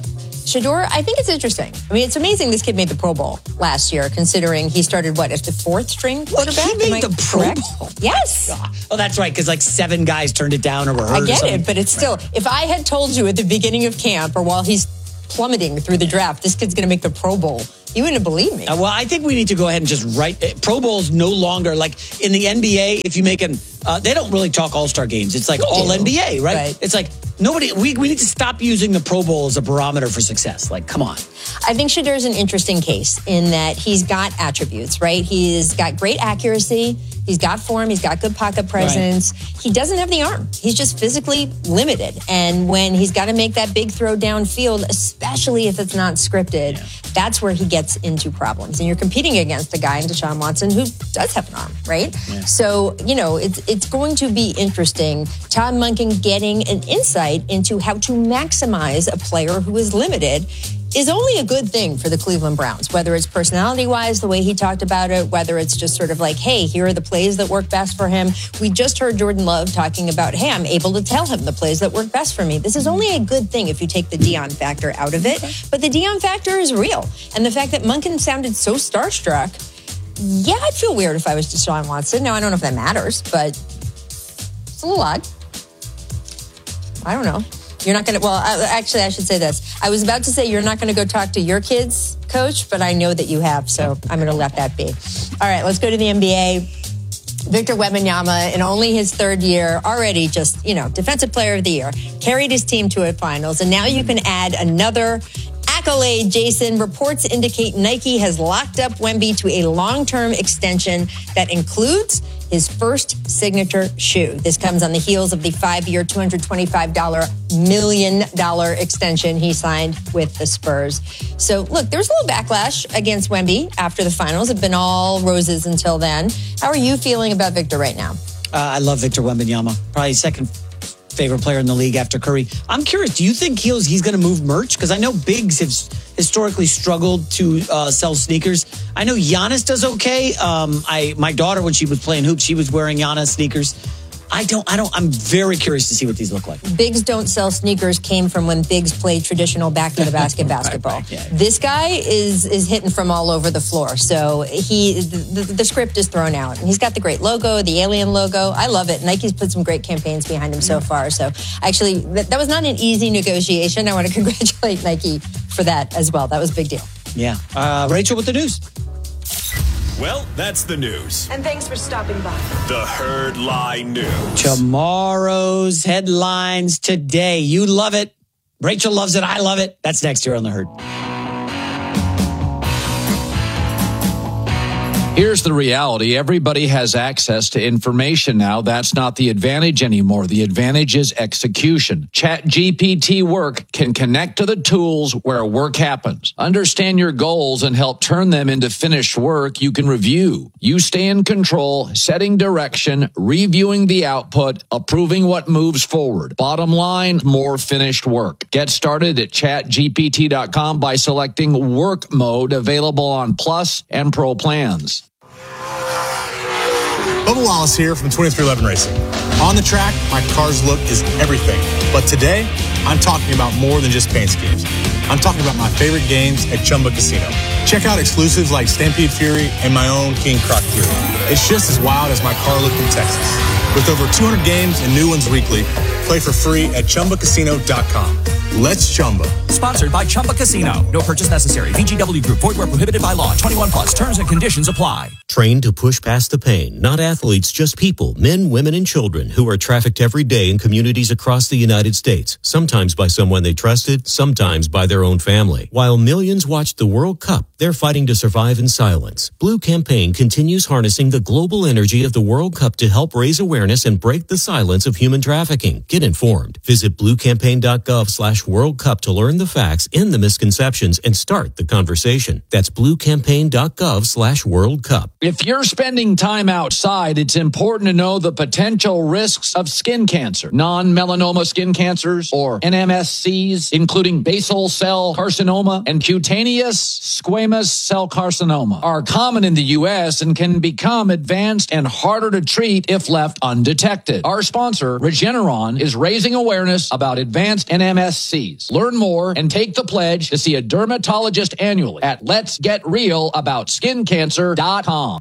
Shedeur, I think it's interesting. I mean, it's amazing this kid made the Pro Bowl last year, considering he started, what, as the fourth string quarterback? He made Am I the Pro correct? Bowl? Yes. Oh, that's right, because like seven guys turned it down or were hurt. I get or it, but it's still, if I had told you at the beginning of camp or while he's plummeting through the draft, this kid's going to make the Pro Bowl, you wouldn't believe me. Uh, well, I think we need to go ahead and just write. Uh, Pro Bowl's no longer like in the N B A. If you make an, uh, they don't really talk All-Star games. It's like all N B A, right? Right. It's like nobody. We we need to stop using the Pro Bowl as a barometer for success. Like, come on. I think Shedeur's an interesting case in that he's got attributes, right? He's got great accuracy. He's got form. He's got good pocket presence. Right. He doesn't have the arm. He's just physically limited. And when he's got to make that big throw downfield, especially if it's not scripted, yeah. that's where he gets into problems. And you're competing against a guy in Deshaun Watson who does have an arm, right? Yeah. So, you know, it's, it's going to be interesting. Todd Monken getting an insight into how to maximize a player who is limited is only a good thing for the Cleveland Browns, whether it's personality-wise, the way he talked about it, whether it's just sort of like, hey, here are the plays that work best for him. We just heard Jordan Love talking about, hey, I'm able to tell him the plays that work best for me. This is only a good thing if you take the Deion factor out of it. But the Deion factor is real. And the fact that Monken sounded so starstruck, yeah, I'd feel weird if I was Deshaun Watson. Now, I don't know if that matters, but it's a little odd. I don't know. You're not going to, well, actually, I should say this. I was about to say you're not going to go talk to your kids, coach, but I know that you have, so I'm going to let that be. All right, let's go to the N B A. Victor Wembanyama, in only his third year, already just, you know, Defensive Player of the Year, carried his team to a finals, and now you can add another accolade, Jason. Reports indicate Nike has locked up Wemby to a long-term extension that includes his first signature shoe. This comes on the heels of the five-year, two hundred twenty-five million dollars extension he signed with the Spurs. So, look, there's a little backlash against Wemby after the finals. It's been all roses until then. How are you feeling about Victor right now? Uh, I love Victor Wembanyama. Probably second favorite player in the league after Curry. I'm curious, do you think he's, he's going to move merch? Because I know bigs have historically struggled to uh, sell sneakers. I know Giannis does okay. Um, I my daughter, when she was playing hoops, she was wearing Giannis sneakers. I don't, I don't, I'm very curious to see what these look like. Bigs don't sell sneakers came from when Bigs played traditional back to the basket basketball. right, right, yeah. This guy is is hitting from all over the floor. So he, the, the, the script is thrown out. And he's got the great logo, the alien logo. I love it. Nike's put some great campaigns behind him so far. So actually, that, that was not an easy negotiation. I want to congratulate Nike for that as well. That was a big deal. Yeah. Uh, Rachel with the news. Well, that's the news. And thanks for stopping by. The Herd Lie News. Tomorrow's headlines today. You love it. Rachel loves it. I love it. That's next here on The Herd. Here's the reality. Everybody has access to information now. That's not the advantage anymore. The advantage is execution. ChatGPT Work can connect to the tools where work happens. Understand your goals and help turn them into finished work you can review. You stay in control, setting direction, reviewing the output, approving what moves forward. Bottom line, more finished work. Get started at chat G P T dot com by selecting Work Mode, available on Plus and Pro plans. Bubba Wallace here from twenty-three eleven Racing. On the track, my car's look is everything. But today, I'm talking about more than just paint schemes. I'm talking about my favorite games at Chumba Casino. Check out exclusives like Stampede Fury and my own King Croc Fury. It's just as wild as my car look in Texas. With over two hundred games and new ones weekly, play for free at Chumba Casino dot com. Let's Chumba. Sponsored by Chumba Casino. No purchase necessary. V G W Group. Void where prohibited by law. twenty-one plus. Terms and conditions apply. Trained to push past the pain. Not athletes, just people. Men, women, and children who are trafficked every day in communities across the United States. Sometimes by someone they trusted, sometimes by their own family. While millions watched the World Cup, they're fighting to survive in silence. Blue Campaign continues harnessing the global energy of the World Cup to help raise awareness and break the silence of human trafficking. Get informed. Visit blue campaign dot gov slash World Cup to learn the facts and the misconceptions and start the conversation. That's blue campaign dot gov slash World Cup. If you're spending time outside, it's important to know the potential risks of skin cancer. Non-melanoma skin cancers, or N M S Cs, including basal cell carcinoma and cutaneous squamous cell carcinoma, are common in the U S and can become advanced and harder to treat if left undetected. Our sponsor, Regeneron, is raising awareness about advanced N M S C's. Learn more and take the pledge to see a dermatologist annually at lets get real about skin cancer dot com.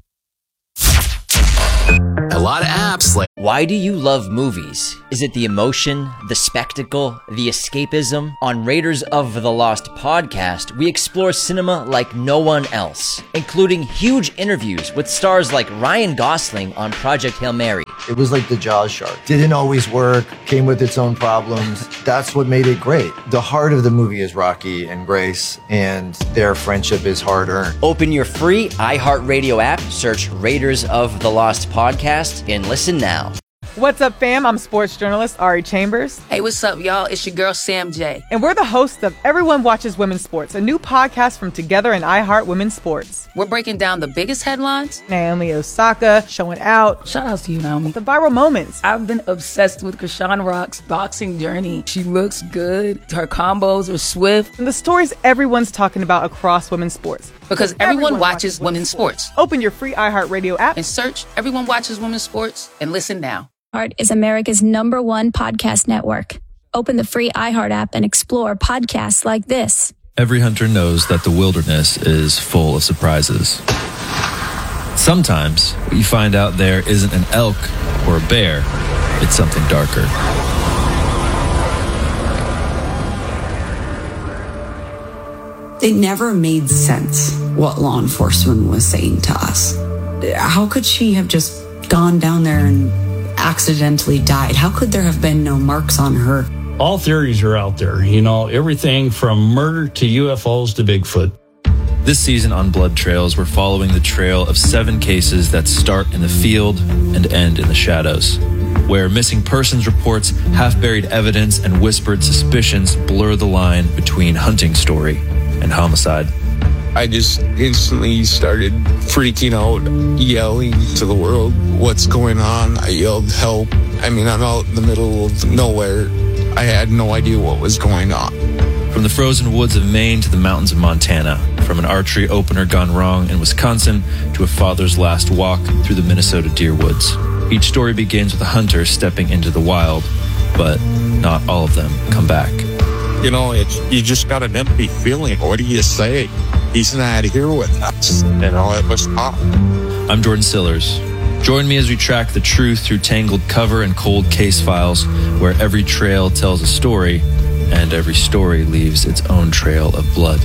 A lot of apps like... Why do you love movies? Is it the emotion, the spectacle, the escapism? On Raiders of the Lost podcast, we explore cinema like no one else, including huge interviews with stars like Ryan Gosling on Project Hail Mary. It was like the Jaws shark. Didn't always work, came with its own problems. That's what made it great. The heart of the movie is Rocky and Grace, and their friendship is hard-earned. Open your free iHeartRadio app, search Raiders of the Lost podcast, and listen now. What's up, fam? I'm sports journalist Ari Chambers. Hey, what's up, y'all? It's your girl, Sam J. And we're the hosts of Everyone Watches Women's Sports, a new podcast from Together and iHeart Women's Sports. We're breaking down the biggest headlines. Naomi Osaka showing out. Shout out to you, Naomi. The viral moments. I've been obsessed with Krishan Rock's boxing journey. She looks good. Her combos are swift. And the stories everyone's talking about across women's sports. Because everyone, everyone watches, watches women's sports. sports. Open your free iHeartRadio app and search Everyone Watches Women's Sports and listen now. iHeart is America's number one podcast network. Open the free iHeart app and explore podcasts like this. Every hunter knows that the wilderness is full of surprises. Sometimes what you find out there isn't an elk or a bear, it's something darker. It never made sense what law enforcement was saying to us. How could she have just gone down there and accidentally died? How could there have been no marks on her? All theories are out there, you know, everything from murder to U F Os to Bigfoot. This season on Blood Trails, we're following the trail of seven cases that start in the field and end in the shadows, where missing persons reports, half-buried evidence, and whispered suspicions blur the line between hunting story and homicide. I just instantly started freaking out, yelling to the world, what's going on? I yelled, help. I mean, I'm out in the middle of nowhere. I had no idea what was going on. From the frozen woods of Maine to the mountains of Montana, from an archery opener gone wrong in Wisconsin to a father's last walk through the Minnesota deer woods. Each story begins with a hunter stepping into the wild, but not all of them come back. You know, it's, you just got an empty feeling. What do you say? He's not here with us. You know, it was tough. I'm Jordan Sillers. Join me as we track the truth through tangled cover and cold case files, where every trail tells a story, and every story leaves its own trail of blood.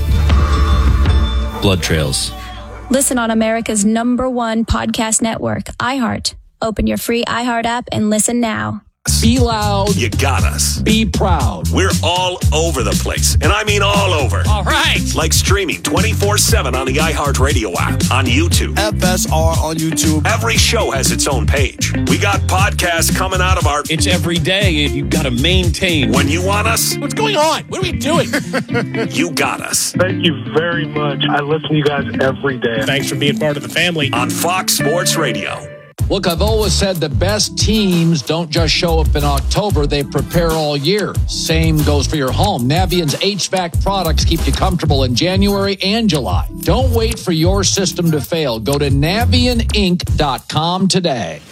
Blood Trails. Listen on America's number one podcast network, iHeart. Open your free iHeart app and listen now. Be loud. You got us. Be proud. We're all over the place. And I mean all over. All right. Like streaming twenty-four seven on the iHeartRadio app, on YouTube. F S R on YouTube. Every show has its own page. We got podcasts coming out of our... It's every day, and you've got to maintain. When you want us... What's going on? What are we doing? You got us. Thank you very much. I listen to you guys every day. Thanks for being part of the family. On Fox Sports Radio. Look, I've always said the best teams don't just show up in October, they prepare all year. Same goes for your home. Navient's H V A C products keep you comfortable in January and July. Don't wait for your system to fail. Go to Navient Inc dot com today.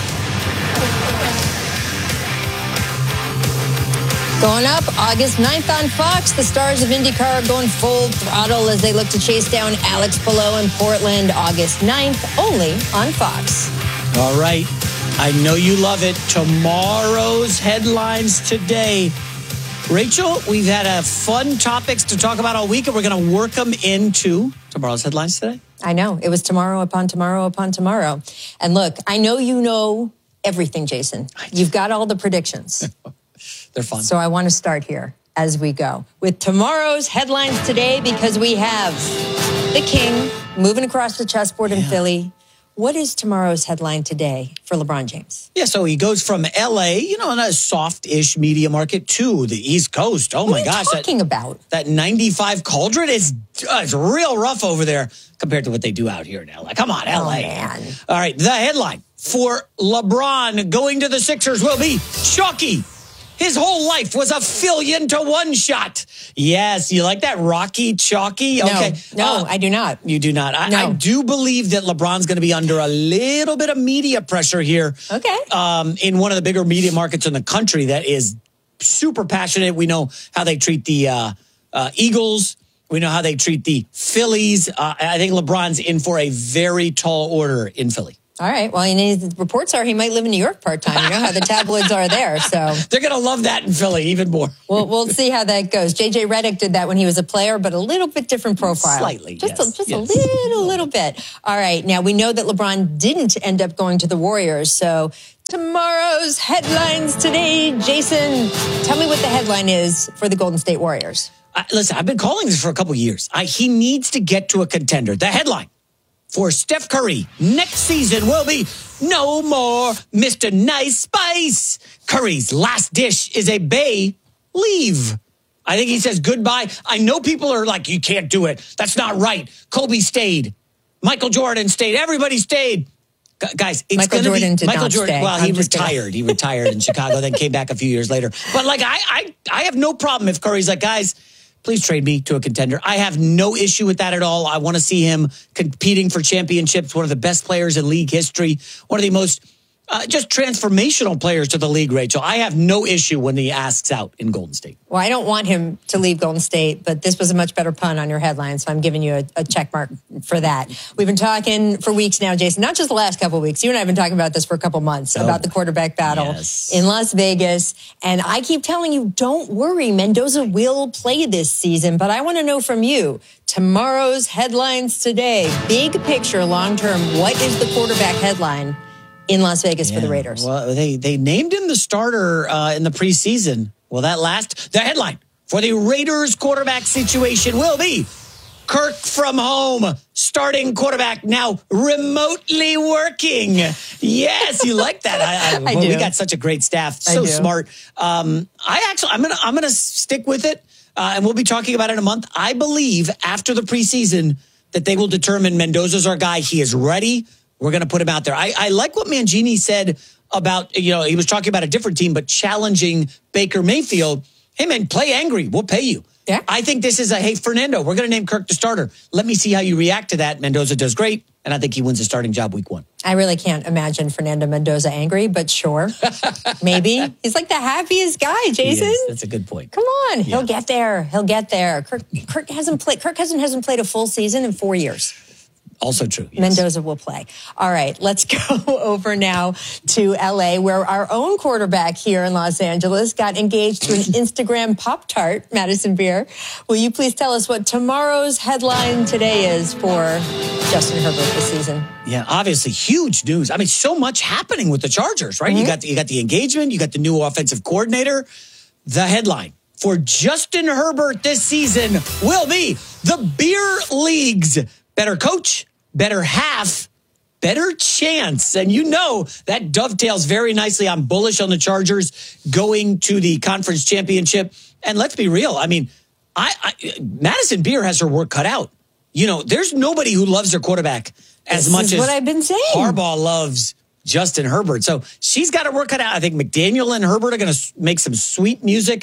Going up August ninth on Fox, the stars of IndyCar are going full throttle as they look to chase down Alex Palou in Portland. August ninth, only on Fox. All right. I know you love it. Tomorrow's headlines today. Rachel, we've had a fun topics to talk about all week, and we're going to work them into tomorrow's headlines today. I know. It was tomorrow upon tomorrow upon tomorrow. And look, I know you know everything, Jason. You've got all the predictions. They're fun. So I want to start here as we go with tomorrow's headlines today, because we have the King moving across the chessboard in yeah. Philly. What is tomorrow's headline today for LeBron James? Yeah, so he goes from L A, you know, in a soft-ish media market, to the East Coast. Oh, what my are you gosh. talking that, about? That ninety-five cauldron is uh, it's real rough over there compared to what they do out here in L A. Come on, L A. Oh, man. All right, the headline for LeBron going to the Sixers will be chalky. His whole life was a fillion to one shot. Yes, you like that Rocky Chalky? Okay. No, no uh, I do not. You do not. I, no. I do believe that LeBron's going to be under a little bit of media pressure here. Okay. Um, in one of the bigger media markets in the country that is super passionate. We know how they treat the uh, uh, Eagles. We know how they treat the Phillies. Uh, I think LeBron's in for a very tall order in Philly. All right. Well, you know, the reports are he might live in New York part-time. You know how the tabloids are there. So they're going to love that in Philly even more. We'll, we'll see how that goes. J J Redick did that when he was a player, but a little bit different profile. Slightly, Just, yes. a, just yes. a little, little bit. All right. Now, we know that LeBron didn't end up going to the Warriors. So tomorrow's headlines today. Jason, tell me what the headline is for the Golden State Warriors. Uh, listen, I've been calling this for a couple years. I, he needs to get to a contender. The headline for Steph Curry next season will be no more Mister Nice Spice. Curry's last dish is a Bay leave. I think he says goodbye. I know people are like, you can't do it. That's not right. Kobe stayed. Michael Jordan stayed. Everybody stayed. G- guys, it's Michael going to be Jordan did Michael not Jordan. stay. Well, he I'm just retired. kidding. He retired in Chicago, then came back a few years later. But like, I, I, I have no problem if Curry's like, guys, please trade me to a contender. I have no issue with that at all. I want to see him competing for championships, one of the best players in league history, one of the most uh, just transformational players to the league, Rachel. I have no issue when he asks out in Golden State. Well, I don't want him to leave Golden State, but this was a much better pun on your headline, so I'm giving you a, a check mark for that. We've been talking for weeks now, Jason, not just the last couple of weeks. You and I have been talking about this for a couple months, oh, about the quarterback battle yes. in Las Vegas. And I keep telling you, don't worry, Mendoza will play this season. But I want to know from you, tomorrow's headlines today, big picture, long term, what is the quarterback headline in Las Vegas yeah. for the Raiders? Well, they, they named him the starter uh, in the preseason. Well, that last, the headline for the Raiders quarterback situation will be Kirk from home, starting quarterback, now remotely working. Yes, you like that. I, I, I well, do. We got such a great staff, so smart. Um, I actually, I'm gonna, I'm gonna stick with it, uh, and we'll be talking about it in a month. I believe after the preseason that they will determine Mendoza's our guy. He is ready. We're going to put him out there. I, I like what Mangini said about, you know, he was talking about a different team, but challenging Baker Mayfield. Hey, man, play angry. We'll pay you. Yeah. I think this is a, hey, Fernando, we're going to name Kirk the starter. Let me see how you react to that. Mendoza does great, and I think he wins the starting job week one. I really can't imagine Fernando Mendoza angry, but sure. Maybe. He's like the happiest guy, Jason. Yes, that's a good point. Come on. Yeah. He'll get there. He'll get there. Kirk, Kirk hasn't played. Kirk Cousins hasn't played a full season in four years. Also true. Yes. Mendoza will play. All right, let's go over now to L A, where our own quarterback here in Los Angeles got engaged to an Instagram Pop-Tart, Madison Beer. Will you please tell us what tomorrow's headline today is for Justin Herbert this season? Yeah, obviously huge news. I mean, so much happening with the Chargers, right? Mm-hmm. You got you got the engagement, you got the new offensive coordinator. The headline for Justin Herbert this season will be the Beer League's better coach, better half, better chance. And you know that dovetails very nicely. I'm bullish on the Chargers going to the conference championship. And let's be real. I mean, I, I Madison Beer has her work cut out. You know, there's nobody who loves their quarterback as this much is as what I've been saying. Harbaugh loves Justin Herbert. So she's got to work it out. I think McDaniel and Herbert are going to make some sweet music.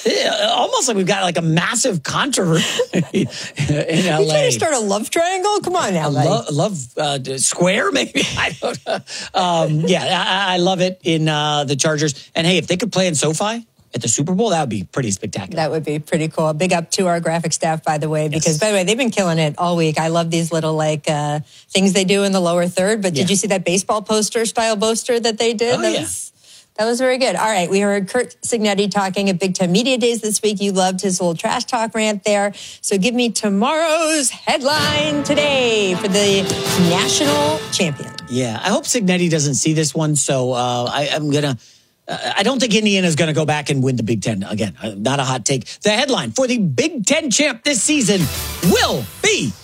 Almost like we've got like a massive controversy in L A. You trying to start a love triangle? Come on now, buddy. Love, love uh, square, maybe? I don't know. Um, yeah, I, I love it in uh, the Chargers. And hey, if they could play in SoFi at the Super Bowl, that would be pretty spectacular. That would be pretty cool. Big up to our graphic staff, by the way, because, yes. by the way, they've been killing it all week. I love these little, like, uh, things they do in the lower third. But did Yeah. you see that baseball poster, style poster that they did? Oh, that yeah. was, that was very good. All right, we heard Curt Cignetti talking at Big Ten Media Days this week. You loved his little trash talk rant there. So give me tomorrow's headline today for the national champion. Yeah, I hope Cignetti doesn't see this one. So uh, I, I'm going to... Uh, I don't think Indiana's going to go back and win the Big Ten again. Uh, not a hot take. The headline for the Big Ten champ this season will be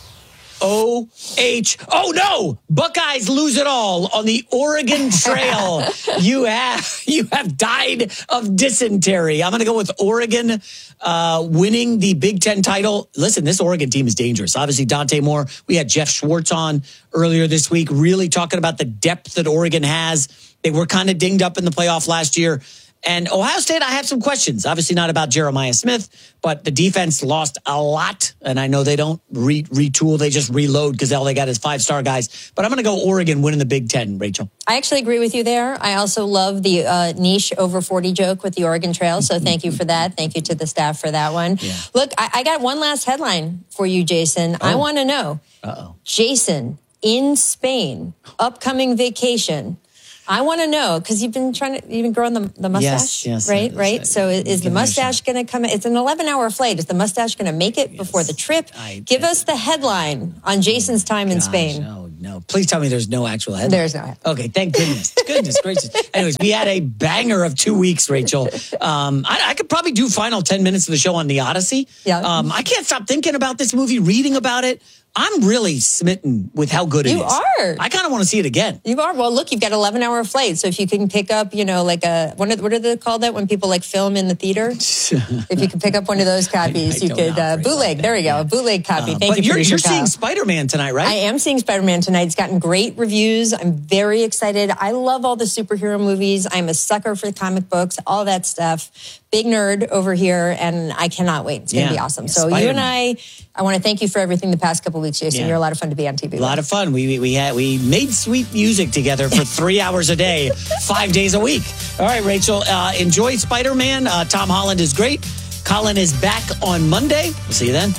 O H. Oh, no! Buckeyes lose it all on the Oregon Trail. you have you have died of dysentery. I'm going to go with Oregon uh, winning the Big Ten title. Listen, this Oregon team is dangerous. Obviously, Dante Moore. We had Jeff Schwartz on earlier this week, really talking about the depth that Oregon has. They were kind of dinged up in the playoff last year. And Ohio State, I have some questions. Obviously not about Jeremiah Smith, but the defense lost a lot. And I know they don't re- retool. They just reload because all they got is five-star guys. But I'm going to go Oregon winning the Big Ten, Rachel. I actually agree with you there. I also love the uh, niche over forty joke with the Oregon Trail. So thank you for that. Thank you to the staff for that one. Yeah. Look, I-, I got one last headline for you, Jason. Oh. I want to know. Uh-oh. Jason, in Spain, upcoming vacation. I want to know, because you've been trying to, you've been growing the, the mustache, yes, yes, right? Yes, right. yes, so is, is the mustache going to come? It's an eleven hour flight. Is the mustache going to make it yes. before the trip? I, Give I, us the headline on Jason's time gosh, in Spain. No, no. Please tell me there's no actual headline. There's no headline. Okay, thank goodness. Goodness gracious. Anyways, we had a banger of two weeks, Rachel. Um, I, I could probably do final ten minutes of the show on the Odyssey. Yeah. Um, I can't stop thinking about this movie, reading about it. I'm really smitten with how good it you is. You are. I kind of want to see it again. You are. Well, look, you've got eleven hour flight. So if you can pick up, you know, like a, what are, what are they called that when people like film in the theater? If you can pick up one of those copies, I, I you could, uh, bootleg. There we go. Yeah. A bootleg copy. Uh, Thank but you, you're, you're Kyle. seeing Spider-Man tonight, right? I am seeing Spider-Man tonight. It's gotten great reviews. I'm very excited. I love all the superhero movies. I'm a sucker for comic books, all that stuff. Big nerd over here, and I cannot wait. It's going to yeah. be awesome. Yeah, so Spider-Man. You and I, I want to thank you for everything the past couple of weeks, Jason. Yeah. You're a lot of fun to be on T V. A lot of fun. We we had we made sweet music together for three hours a day, five days a week. All right, Rachel, uh, enjoy Spider-Man. Uh, Tom Holland is great. Colin is back on Monday. We'll see you then.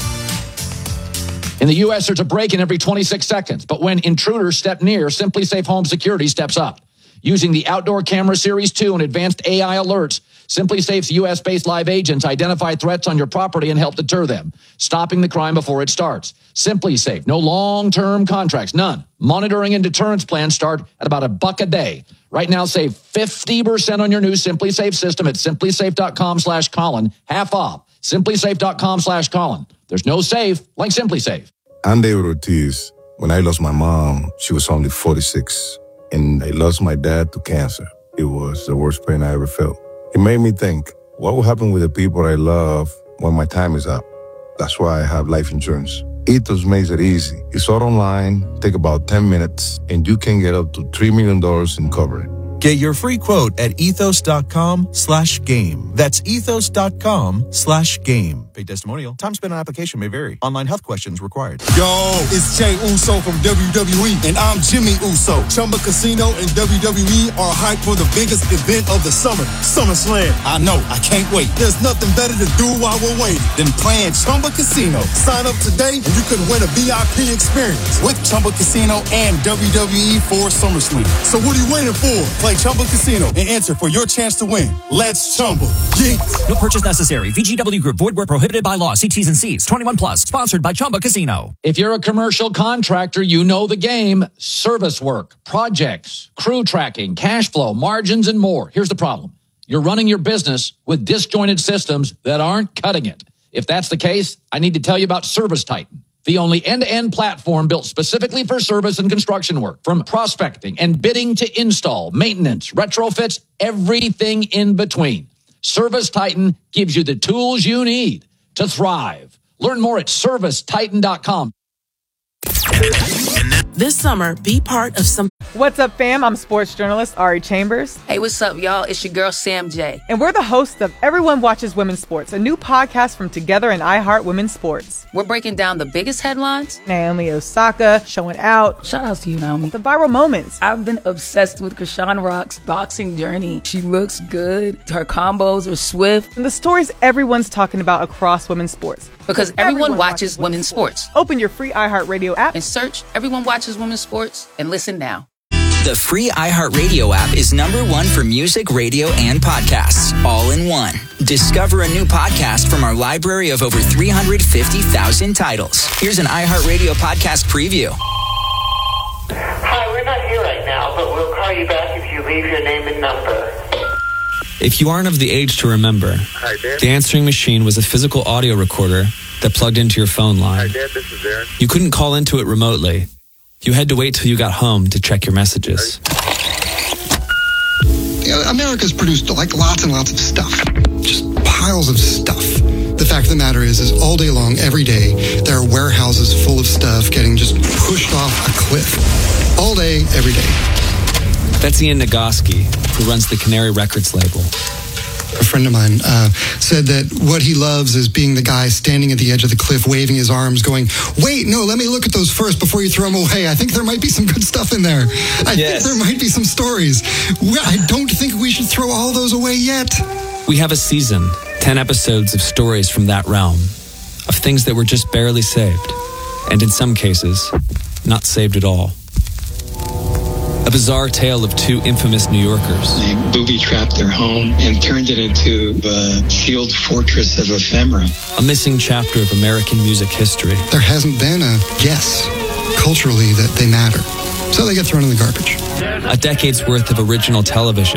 In the U S, there's a break in every twenty-six seconds. But when intruders step near, Simply Safe Home Security steps up. Using the Outdoor Camera Series two and advanced A I alerts, Simply Safe's U S-based live agents identify threats on your property and help deter them, stopping the crime before it starts. Simply Safe, no long-term contracts, none. Monitoring and deterrence plans start at about a buck a day. Right now, save fifty percent on your new Simply Safe system at simplysafe.com slash Colin, half off. simplysafe.com slash Colin. There's no safe like Simply Safe. I'm David Ortiz. When I lost my mom, she was only forty-six. And I lost my dad to cancer. It was the worst pain I ever felt. It made me think, what will happen with the people I love when my time is up? That's why I have life insurance. Ethos makes it easy. It's all online, take about ten minutes, and you can get up to three million dollars in coverage. Get your free quote at ethos.com slash game. That's ethos.com slash game. Paid testimonial. Time spent on application may vary. Online health questions required. Yo, it's Jay Uso from W W E, and I'm Jimmy Uso. Chumba Casino and W W E are hyped for the biggest event of the summer, SummerSlam. I know, I can't wait. There's nothing better to do while we're waiting than playing Chumba Casino. Sign up today and you could win a V I P experience with Chumba Casino and W W E for SummerSlam. So what are you waiting for? Play Chumba Casino and enter for your chance to win. Let's Chumba. Yeah. No purchase necessary. V G W Group. Void where prohibited by law. See T's and C's. twenty-one plus. Sponsored by Chumba Casino. If you're a commercial contractor, you know the game. Service work, projects, crew tracking, cash flow, margins, and more. Here's the problem. You're running your business with disjointed systems that aren't cutting it. If that's the case, I need to tell you about Service Titan, the only end-to-end platform built specifically for service and construction work. From prospecting and bidding to install, maintenance, retrofits, everything in between. Service Titan gives you the tools you need to thrive. Learn more at service titan dot com. This summer, be part of some... What's up, fam? I'm sports journalist Ari Chambers. Hey, what's up, y'all? It's your girl, Sam J. And we're the hosts of Everyone Watches Women's Sports, a new podcast from Together and iHeart Women's Sports. We're breaking down the biggest headlines. Naomi Osaka showing out. Shout out to you, Naomi. The viral moments. I've been obsessed with Kershawn Rock's boxing journey. She looks good. Her combos are swift. And the stories everyone's talking about across women's sports. Because everyone, everyone watches, watches women's sports. sports. Open your free iHeartRadio app and search Everyone Watches Women's Sports and listen now. The free iHeartRadio app is number one for music, radio, and podcasts, all in one. Discover a new podcast from our library of over three hundred fifty thousand titles. Here's an iHeartRadio podcast preview. Hi, we're not here right now, but we'll call you back if you leave your name and number. If you aren't of the age to remember, Hi, Dad. The answering machine was a physical audio recorder that plugged into your phone line. Hi, Dad, this is Aaron. You couldn't call into it remotely. You had to wait till you got home to check your messages. Yeah, America's produced like lots and lots of stuff. Just piles of stuff. The fact of the matter is, is all day long, every day, there are warehouses full of stuff getting just pushed off a cliff. All day, every day. That's Ian Nagoski, who runs the Canary Records label. A friend of mine uh, said that what he loves is being the guy standing at the edge of the cliff, waving his arms, going, wait, no, let me look at those first before you throw them away. I think there might be some good stuff in there. I Yes. think there might be some stories. Well, I don't think we should throw all those away yet. We have a season, ten episodes of stories from that realm, of things that were just barely saved, and in some cases, not saved at all. A bizarre tale of two infamous New Yorkers. They booby-trapped their home and turned it into a sealed fortress of ephemera. A missing chapter of American music history. There hasn't been a guess culturally that they matter. So they get thrown in the garbage. A decade's worth of original television